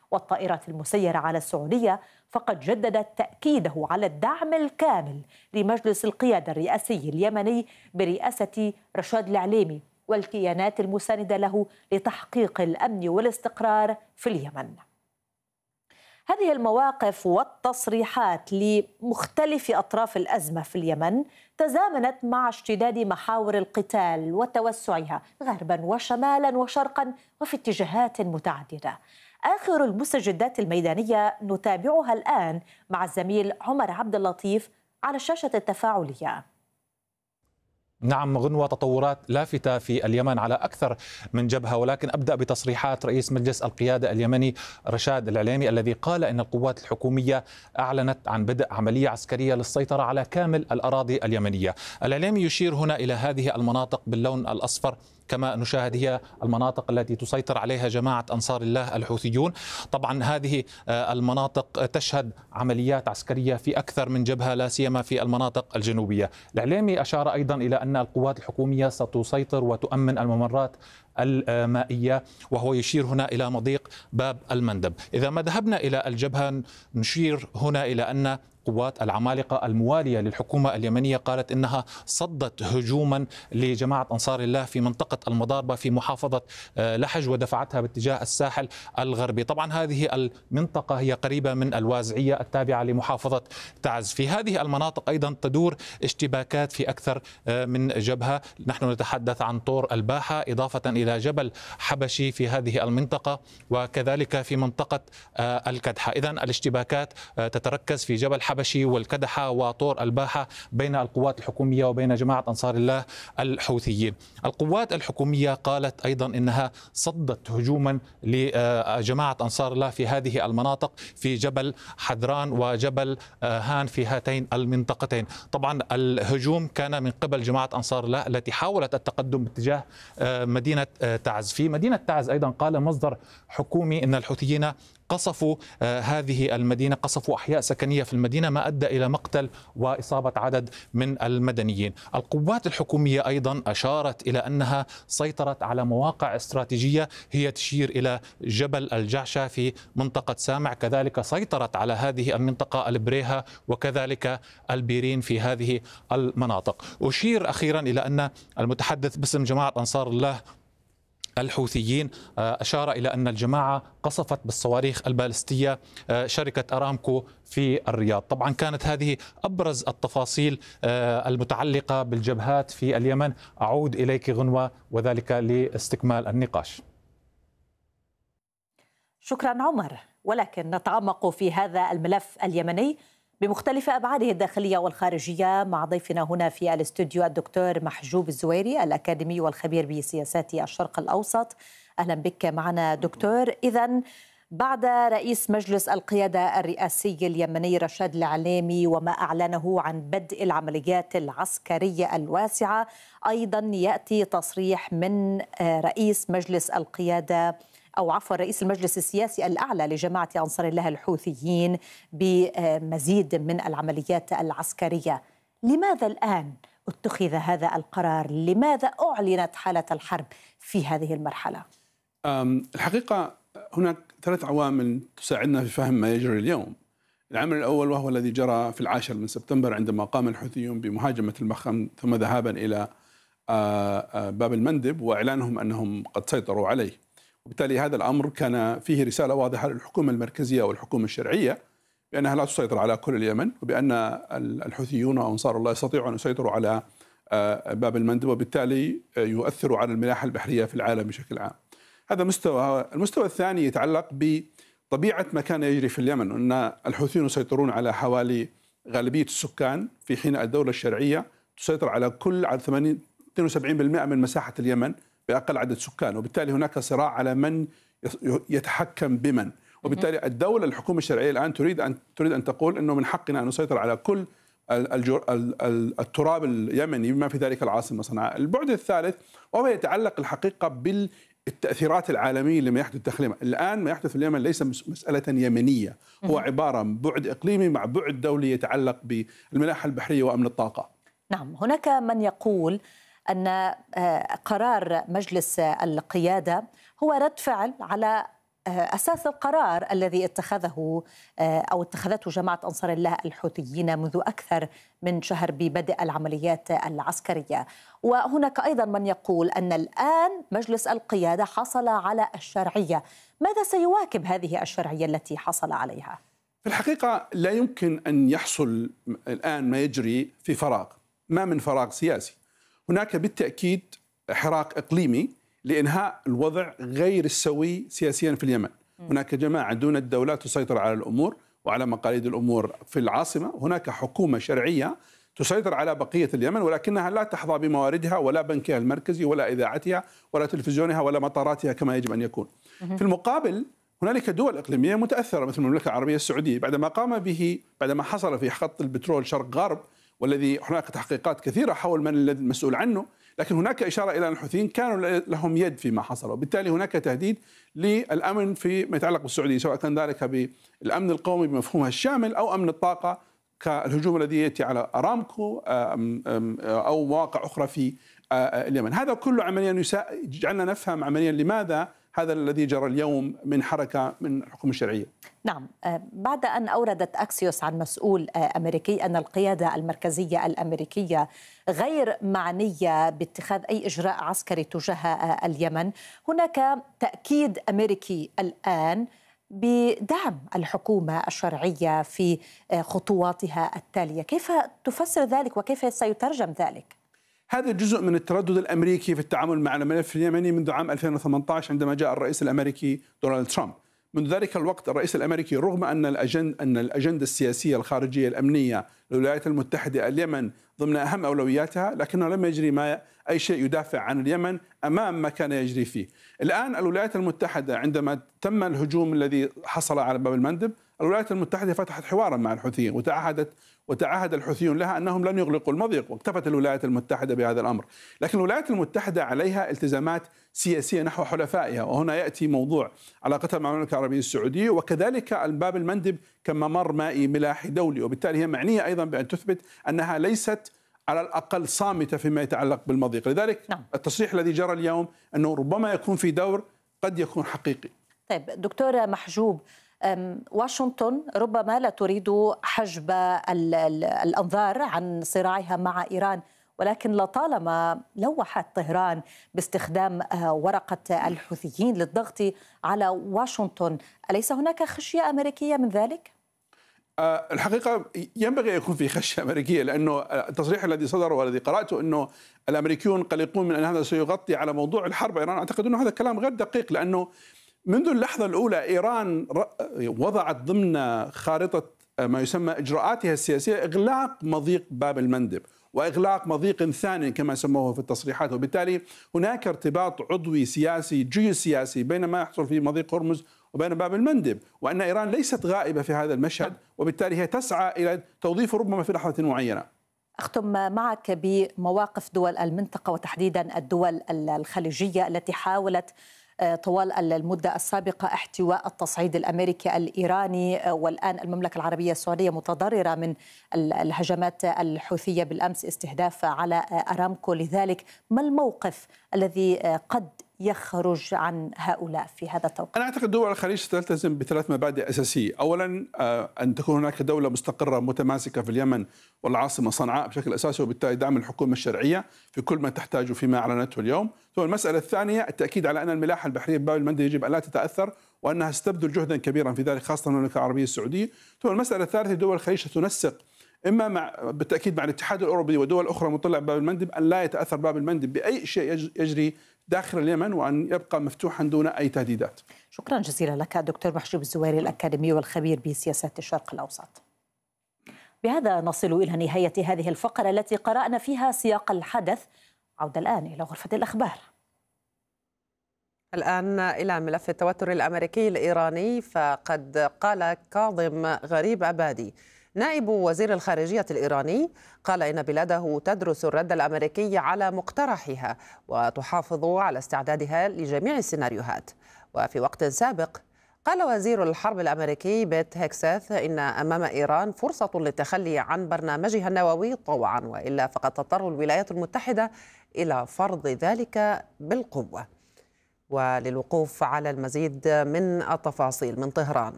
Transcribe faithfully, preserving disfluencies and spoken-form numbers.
والطائرات المسيرة على السعودية، فقد جدد تأكيده على الدعم الكامل لمجلس القيادة الرئاسي اليمني برئاسة رشاد العليمي والكيانات المساندة له لتحقيق الأمن والاستقرار في اليمن. هذه المواقف والتصريحات لمختلف أطراف الأزمة في اليمن تزامنت مع اشتداد محاور القتال وتوسعها غربا وشمالا وشرقا وفي اتجاهات متعددة. آخر المستجدات الميدانية نتابعها الآن مع الزميل عمر عبد اللطيف على الشاشة التفاعلية. نعم غنوة، تطورات لافتة في اليمن على أكثر من جبهة، ولكن أبدأ بتصريحات رئيس مجلس القيادة اليمني رشاد العليمي الذي قال إن القوات الحكومية أعلنت عن بدء عملية عسكرية للسيطرة على كامل الأراضي اليمنية. العليمي يشير هنا إلى هذه المناطق باللون الأصفر كما نشاهد هي المناطق التي تسيطر عليها جماعة أنصار الله الحوثيون. طبعا هذه المناطق تشهد عمليات عسكرية في أكثر من جبهة، لا سيما في المناطق الجنوبية. العليمي أشار أيضا إلى أن القوات الحكومية ستسيطر وتؤمن الممرات المائية، وهو يشير هنا إلى مضيق باب المندب. إذا ما ذهبنا إلى الجبهة نشير هنا إلى أن قوات العمالقة الموالية للحكومة اليمنية قالت إنها صدت هجوما لجماعة أنصار الله في منطقة المضاربة في محافظة لحج ودفعتها باتجاه الساحل الغربي. طبعا هذه المنطقة هي قريبة من الوازعية التابعة لمحافظة تعز. في هذه المناطق أيضا تدور اشتباكات في أكثر من جبهة. نحن نتحدث عن طور الباحة إضافة إلى جبل حبشي في هذه المنطقة، وكذلك في منطقة الكدحة. إذن الاشتباكات تتركز في جبل حبشي والكدحة وطور الباحة بين القوات الحكومية وبين جماعة أنصار الله الحوثيين. القوات الحكومية قالت أيضا إنها صدت هجوما لجماعة أنصار الله في هذه المناطق في جبل حذران وجبل هان في هاتين المنطقتين. طبعا الهجوم كان من قبل جماعة أنصار الله التي حاولت التقدم باتجاه مدينة تعز. في مدينة تعز أيضا قال مصدر حكومي إن الحوثيين قصفوا هذه المدينة، قصفوا أحياء سكنية في المدينة، ما أدى إلى مقتل وإصابة عدد من المدنيين. القوات الحكومية أيضا أشارت إلى أنها سيطرت على مواقع استراتيجية، هي تشير إلى جبل الجعشة في منطقة سامع، كذلك سيطرت على هذه المنطقة البريهة وكذلك البيرين في هذه المناطق. أشير أخيرا إلى أن المتحدث باسم جماعة أنصار الله الحوثيين أشار إلى أن الجماعة قصفت بالصواريخ البالستية شركة أرامكو في الرياض. طبعا كانت هذه أبرز التفاصيل المتعلقة بالجبهات في اليمن. أعود إليك غنوة وذلك لاستكمال النقاش. شكرا عمر. ولكن نتعمق في هذا الملف اليمني بمختلف أبعاده الداخلية والخارجية مع ضيفنا هنا في الاستوديو الدكتور محجوب الزويري الأكاديمي والخبير بسياسات الشرق الأوسط. أهلا بك معنا دكتور. إذن بعد رئيس مجلس القيادة الرئاسي اليمني رشاد العليمي وما أعلنه عن بدء العمليات العسكرية الواسعة، أيضا يأتي تصريح من رئيس مجلس القيادة أو عفوا رئيس المجلس السياسي الأعلى لجماعة أنصار الله الحوثيين بمزيد من العمليات العسكرية. لماذا الآن اتخذ هذا القرار؟ لماذا أعلنت حالة الحرب في هذه المرحلة؟ الحقيقة هناك ثلاث عوامل تساعدنا في فهم ما يجري اليوم. العامل الأول وهو الذي جرى في العاشر من سبتمبر عندما قام الحوثيون بمهاجمة المخيم ثم ذهابا إلى باب المندب وإعلانهم أنهم قد سيطروا عليه. وبالتالي هذا الأمر كان فيه رسالة واضحة للحكومة المركزية والحكومة الشرعية بأنها لا تسيطر على كل اليمن، وبأن الحوثيون وأنصار الله يستطيعوا أن يسيطروا على باب المندب وبالتالي يؤثروا على الملاحة البحرية في العالم بشكل عام. هذا مستوى. المستوى الثاني يتعلق بطبيعة ما كان يجري في اليمن، أن الحوثيون يسيطرون على حوالي غالبية السكان في حين الدولة الشرعية تسيطر على كل على ثمانين اثنين وسبعين بالمئة من مساحة اليمن بأقل عدد سكان، وبالتالي هناك صراع على من يتحكم بمن. وبالتالي الدولة الحكومة الشرعية الآن تريد أن تريد أن تقول أنه من حقنا أن نسيطر على كل التراب اليمني بما في ذلك العاصمة صنعاء. البعد الثالث وهو يتعلق الحقيقة بالتأثيرات العالمية لما يحدث داخل اليمن. الآن ما يحدث في اليمن ليس مسألة يمنية، هو عبارة عن بعد إقليمي مع بعد دولي يتعلق بالملاحة البحرية وأمن الطاقة. نعم، هناك من يقول أن قرار مجلس القيادة هو رد فعل على أساس القرار الذي اتخذه أو اتخذته جماعة أنصار الله الحوثيين منذ أكثر من شهر ببدء العمليات العسكرية. وهناك أيضا من يقول أن الآن مجلس القيادة حصل على الشرعية. ماذا سيواكب هذه الشرعية التي حصل عليها؟ في الحقيقة لا يمكن أن يحصل الآن ما يجري في فراغ، ما من فراغ سياسي. هناك بالتأكيد حراك إقليمي لإنهاء الوضع غير السوي سياسيا في اليمن. هناك جماعة دون الدولة تسيطر على الأمور وعلى مقاليد الأمور في العاصمة. هناك حكومة شرعية تسيطر على بقية اليمن ولكنها لا تحظى بمواردها ولا بنكها المركزي ولا إذاعتها ولا تلفزيونها ولا مطاراتها كما يجب أن يكون. في المقابل هنالك دول إقليمية متأثرة مثل المملكة العربية السعودية بعدما قام به بعدما حصل في خط البترول شرق غرب، والذي هناك تحقيقات كثيرة حول من الذي المسؤول عنه، لكن هناك إشارة إلى أن الحوثيين كانوا لهم يد فيما حصل، وبالتالي هناك تهديد للأمن فيما يتعلق بالسعودية، سواء كان ذلك بالأمن القومي بمفهومها الشامل أو أمن الطاقة كالهجوم الذي يأتي على أرامكو أو مواقع أخرى في اليمن. هذا كله عمليا يجعلنا نفهم عمليا لماذا هذا الذي جرى اليوم من حركة من الحكومة الشرعية. نعم، بعد أن أوردت أكسيوس عن مسؤول أمريكي أن القيادة المركزية الأمريكية غير معنية باتخاذ أي إجراء عسكري تجاه اليمن، هناك تأكيد أمريكي الآن بدعم الحكومة الشرعية في خطواتها التالية. كيف تفسر ذلك وكيف سيترجم ذلك؟ هذا جزء من التردد الأمريكي في التعامل مع الملف اليمني منذ عام ألفين وثمانية عشر عندما جاء الرئيس الأمريكي دونالد ترامب. منذ ذلك الوقت الرئيس الأمريكي رغم أن الأجند أن الأجندة السياسية الخارجية الأمنية للولايات المتحدة اليمن ضمن أهم أولوياتها، لكنه لم يجري ما أي شيء يدافع عن اليمن أمام ما كان يجري فيه. الآن الولايات المتحدة عندما تم الهجوم الذي حصل على باب المندب، الولايات المتحدة فتحت حوارا مع الحوثيين وتعهدت وتعهد الحوثيون لها أنهم لن يغلقوا المضيق، واكتفت الولايات المتحدة بهذا الأمر. لكن الولايات المتحدة عليها التزامات سياسية نحو حلفائها، وهنا يأتي موضوع علاقتها مع المملكة العربية السعودية وكذلك الباب المندب كممر مائي ملاحي دولي، وبالتالي هي معنية أيضا بأن تثبت أنها ليست على الأقل صامتة فيما يتعلق بالمضيق. لذلك نعم. التصريح الذي جرى اليوم أنه ربما يكون في دور قد يكون حقيقي. طيب دكتور محجوب، واشنطن ربما لا تريد حجب الأنظار عن صراعها مع إيران، ولكن لطالما لوحت طهران باستخدام ورقة الحوثيين للضغط على واشنطن. أليس هناك خشية أمريكية من ذلك؟ الحقيقة ينبغي أن يكون في خشية أمريكية، لأنه التصريح الذي صدر والذي قرأته أنه الأمريكيون قلقون من أن هذا سيغطي على موضوع الحرب إيران، أعتقد أنه هذا كلام غير دقيق، لأنه منذ اللحظة الأولى إيران وضعت ضمن خارطة ما يسمى إجراءاتها السياسية إغلاق مضيق باب المندب وإغلاق مضيق ثاني كما سموه في التصريحات، وبالتالي هناك ارتباط عضوي سياسي جيوسياسي بين ما يحصل في مضيق هرمز وبين باب المندب، وأن إيران ليست غائبة في هذا المشهد، وبالتالي هي تسعى إلى توظيفه ربما في لحظة معينة. أختم معك بمواقف دول المنطقة وتحديدا الدول الخليجية التي حاولت طوال المدة السابقة احتواء التصعيد الأمريكي الإيراني، والآن المملكة العربية السعودية متضررة من الهجمات الحوثية بالأمس استهداف على أرامكو. لذلك ما الموقف الذي قد يخرج عن هؤلاء في هذا التوقيت؟ أنا أعتقد دول الخليج ستلتزم بثلاث مبادئ أساسية. أولا أن تكون هناك دولة مستقرة متماسكة في اليمن والعاصمة صنعاء بشكل أساسي، وبالتالي دعم الحكومة الشرعية في كل ما تحتاجه فيما أعلنته اليوم. ثم المسألة الثانية التأكيد على أن الملاحة البحرية بباب المندب يجب أن لا تتأثر، وأنها ستبذل جهدا كبيرا في ذلك خاصة المملكة العربية السعودية. ثم المسألة الثالثة دول الخليج ستنسق إما مع بالتأكيد مع الاتحاد الأوروبي ودول أخرى مطلعة بباب المندب أن لا يتأثر باب المندب بأي شيء يجري داخل اليمن، وأن يبقى مفتوحا دون أي تهديدات. شكرا جزيلا لك دكتور محجوب الزويري الأكاديمي والخبير بسياسات الشرق الأوسط. بهذا نصل إلى نهاية هذه الفقرة التي قرأنا فيها سياق الحدث. عودة الآن إلى غرفة الأخبار. الآن إلى ملف التوتر الأمريكي الإيراني، فقد قال كاظم غريب عبادي نائب وزير الخارجية الإيراني قال إن بلاده تدرس الرد الأمريكي على مقترحها وتحافظ على استعدادها لجميع السيناريوهات. وفي وقت سابق قال وزير الحرب الأمريكي بيت هيكسث إن أمام إيران فرصة للتخلي عن برنامجها النووي طوعا، وإلا فقد تضطر الولايات المتحدة إلى فرض ذلك بالقوة. وللوقوف على المزيد من التفاصيل من طهران.